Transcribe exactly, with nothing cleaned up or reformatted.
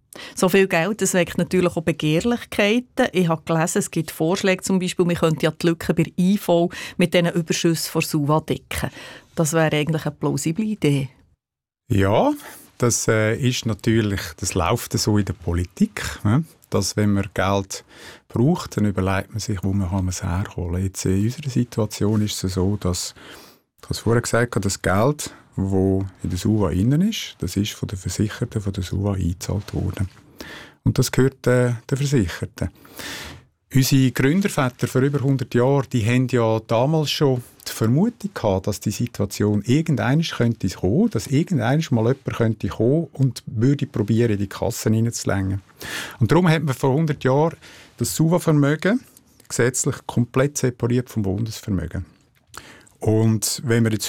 So viel Geld, das weckt natürlich auch Begehrlichkeiten. Ich habe gelesen, es gibt Vorschläge, zum Beispiel, man könnte ja die Lücken bei der I V mit diesen Überschüssen von SUVA decken. Das wäre eigentlich eine plausible Idee. Ja, das äh, ist natürlich, das läuft so in der Politik, ne? Dass wenn man Geld braucht, dann überlegt man sich, wo man es herholen kann. Jetzt in unserer Situation ist es so, dass, ich habe es vorher gesagt, das Geld, das in der SUVA innen ist, das ist von den Versicherten von der SUVA eingezahlt worden. Und das gehört äh, den Versicherten. Unsere Gründerväter vor über hundert Jahren, die haben ja damals schon die Vermutung gehabt, dass die Situation irgendwann könnte kommen, dass irgendwann mal jemand könnte kommen und würde probieren, in die Kassen hineinzulängen. Und darum hat man vor hundert Jahren das SUVA-Vermögen gesetzlich komplett separiert vom Bundesvermögen. Und wenn wir jetzt